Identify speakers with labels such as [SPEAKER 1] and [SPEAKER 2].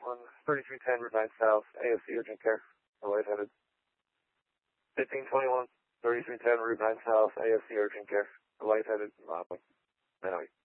[SPEAKER 1] on 3310 Route 9 South, AFC Urgent Care, lightheaded. 1521, 3310 Route 9 South, AFC Urgent Care, lightheaded, Maui.